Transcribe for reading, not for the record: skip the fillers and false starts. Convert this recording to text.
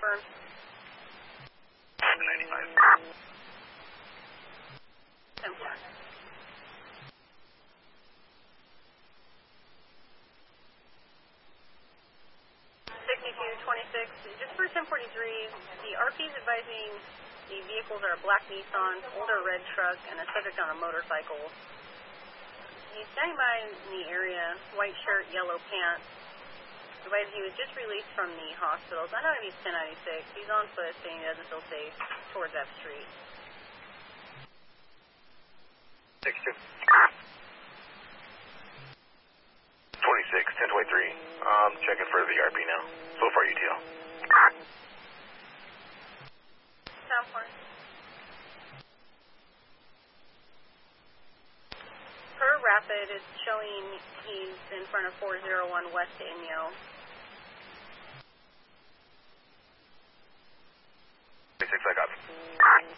confirmed. 95. 10-4. 6226, just for 1043, the RP is advising the vehicles are a black Nissan, older red truck, and a subject on a motorcycle. He's standing by in the area, white shirt, yellow pants. Advised he was just released from the hospital. I know he's 1096. He's on foot, saying he doesn't feel safe towards F Street. 62. 26, 1023. Checking for the RP now. So far, UTL. Sound for. Per Rapid, it's showing he's in front of 401 West Inyo. 26, I got it.